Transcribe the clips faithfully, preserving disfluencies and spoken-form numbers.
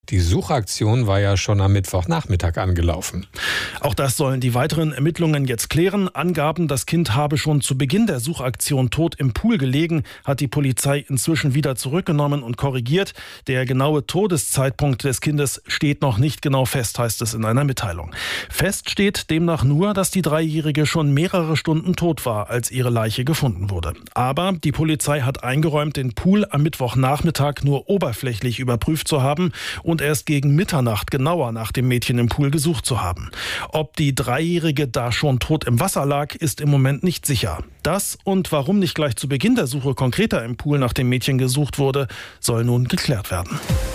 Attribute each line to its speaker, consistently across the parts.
Speaker 1: Die Suchaktion war ja schon am Mittwochnachmittag angelaufen.
Speaker 2: Auch das sollen die weiteren Ermittlungen jetzt klären. Angaben, das Kind habe schon zu Beginn der Suchaktion tot im Pool gelegen, hat die Polizei inzwischen wieder zurückgenommen und korrigiert. Der genaue Todeszeitpunkt des Kindes steht noch nicht genau fest, heißt es in einer Mitteilung. Fest steht demnach nur, dass die Dreijährige schon mehrere Stunden tot war, als ihre Leiche gefunden wurde. Aber die Polizei hat eingeräumt, den Pool am Mittwochnachmittag nur oberflächlich überprüft zu haben und erst gegen Mitternacht genauer nach dem Mädchen im Pool gesucht zu haben. Ob die Dreijährige da schon tot im Wasser lag, ist im Moment nicht sicher. Das und warum nicht gleich zu Beginn der Suche konkreter im Pool nach dem Mädchen gesucht wurde, soll nun geklärt werden.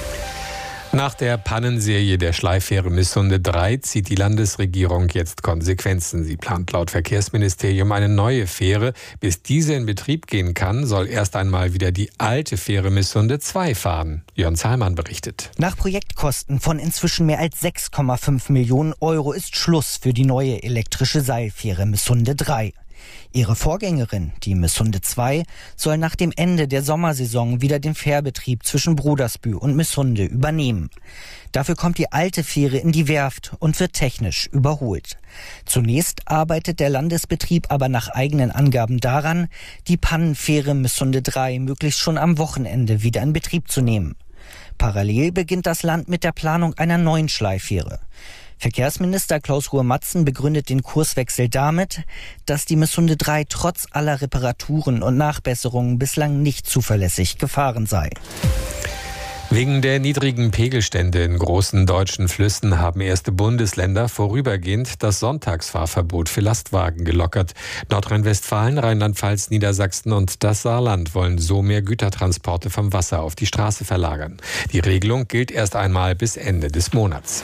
Speaker 1: Nach der Pannenserie der Schleifähre Missunde drei zieht die Landesregierung jetzt Konsequenzen. Sie plant laut Verkehrsministerium eine neue Fähre. Bis diese in Betrieb gehen kann, soll erst einmal wieder die alte Fähre Missunde zwei fahren. Jörn Zahlmann berichtet.
Speaker 3: Nach Projektkosten von inzwischen mehr als sechs Komma fünf Millionen Euro ist Schluss für die neue elektrische Seilfähre Missunde drei. Ihre Vorgängerin, die Missunde zwei, soll nach dem Ende der Sommersaison wieder den Fährbetrieb zwischen Brudersbühl und Missunde übernehmen. Dafür kommt die alte Fähre in die Werft und wird technisch überholt. Zunächst arbeitet der Landesbetrieb aber nach eigenen Angaben daran, die Pannenfähre Missunde drei möglichst schon am Wochenende wieder in Betrieb zu nehmen. Parallel beginnt das Land mit der Planung einer neuen Schleifähre. Verkehrsminister Klaus Ruhr-Matzen begründet den Kurswechsel damit, dass die Missunde drei trotz aller Reparaturen und Nachbesserungen bislang nicht zuverlässig gefahren sei.
Speaker 1: Wegen der niedrigen Pegelstände in großen deutschen Flüssen haben erste Bundesländer vorübergehend das Sonntagsfahrverbot für Lastwagen gelockert. Nordrhein-Westfalen, Rheinland-Pfalz, Niedersachsen und das Saarland wollen so mehr Gütertransporte vom Wasser auf die Straße verlagern. Die Regelung gilt erst einmal bis Ende des Monats.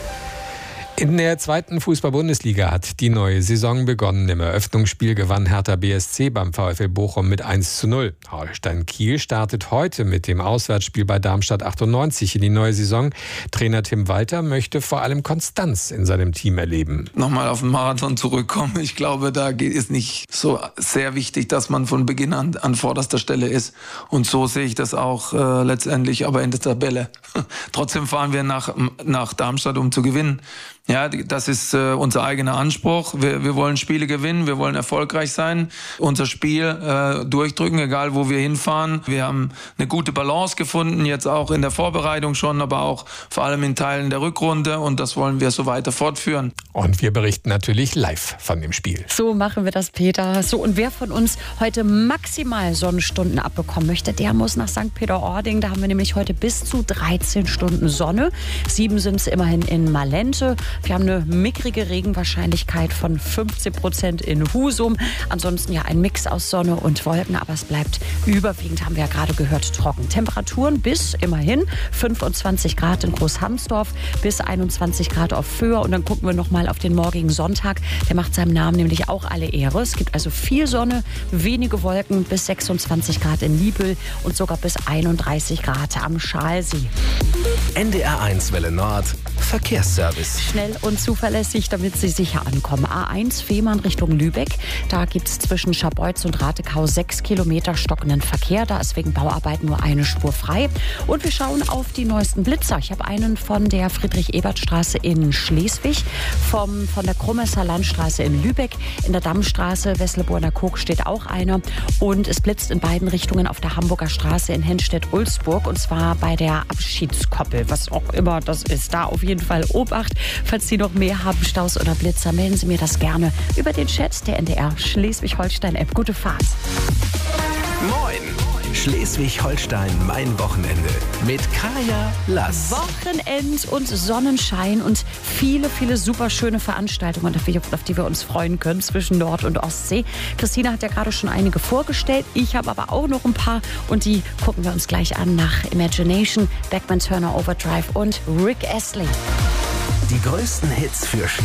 Speaker 1: In der zweiten Fußball-Bundesliga hat die neue Saison begonnen. Im Eröffnungsspiel gewann Hertha B S C beim VfL Bochum mit eins zu null. Holstein Kiel startet heute mit dem Auswärtsspiel bei Darmstadt achtundneunzig in die neue Saison. Trainer Tim Walter möchte vor allem Konstanz in seinem Team erleben.
Speaker 4: Nochmal auf den Marathon zurückkommen. Ich glaube, da ist nicht so sehr wichtig, dass man von Beginn an an vorderster Stelle ist. Und so sehe ich das auch äh, letztendlich, aber in der Tabelle. Trotzdem fahren wir nach, nach Darmstadt, um zu gewinnen. Ja, das ist äh, unser eigener Anspruch. Wir, wir wollen Spiele gewinnen, wir wollen erfolgreich sein, unser Spiel äh, durchdrücken, egal wo wir hinfahren. Wir haben eine gute Balance gefunden, jetzt auch in der Vorbereitung schon, aber auch vor allem in Teilen der Rückrunde und das wollen wir so weiter fortführen.
Speaker 1: Und wir berichten natürlich live von dem Spiel.
Speaker 5: So machen wir das, Peter. So, und wer von uns heute maximal Sonnenstunden abbekommen möchte, der muss nach Sankt Peter-Ording. Da haben wir nämlich heute bis zu dreizehn Stunden Sonne. Sieben sind es immerhin in Malente. Wir haben eine mickrige Regenwahrscheinlichkeit von fünfzehn Prozent in Husum. Ansonsten ja ein Mix aus Sonne und Wolken, aber es bleibt überwiegend, haben wir ja gerade gehört, trocken. Temperaturen bis immerhin fünfundzwanzig Grad in Großhamsdorf, bis einundzwanzig Grad auf Föhr. Und dann gucken wir noch mal auf den morgigen Sonntag. Der macht seinem Namen nämlich auch alle Ehre. Es gibt also viel Sonne, wenige Wolken, bis sechsundzwanzig Grad in Liebel und sogar bis einunddreißig Grad am Schalsee.
Speaker 6: N D R eins Welle Nord, Verkehrsservice.
Speaker 5: Schnell und zuverlässig, damit Sie sicher ankommen. A eins Fehmarn Richtung Lübeck. Da gibt es zwischen Scharbeutz und Ratekau sechs Kilometer stockenden Verkehr. Da ist wegen Bauarbeit nur eine Spur frei. Und wir schauen auf die neuesten Blitzer. Ich habe einen von der Friedrich-Ebert-Straße in Schleswig, vom, von der Krumesser Landstraße in Lübeck. In der Dammstraße Wessleburner Kog steht auch einer. Und es blitzt in beiden Richtungen auf der Hamburger Straße in Hennstedt-Ulzburg. Und zwar bei der Abschiedskoppel, was auch immer das ist. Da auf jeden Fall Obacht. Falls Sie noch mehr haben, Staus oder Blitzer, melden Sie mir das gerne über den Chat der N D R Schleswig-Holstein-App. Gute Fahrt.
Speaker 6: Moin! Schleswig-Holstein, mein Wochenende. Mit Kaya Lass.
Speaker 5: Wochenend und Sonnenschein und viele, viele super schöne Veranstaltungen, auf die wir uns freuen können zwischen Nord- und Ostsee. Christina hat ja gerade schon einige vorgestellt. Ich habe aber auch noch ein paar und die gucken wir uns gleich an nach Imagination, Beckman Turner Overdrive und Rick Astley.
Speaker 6: Die größten Hits für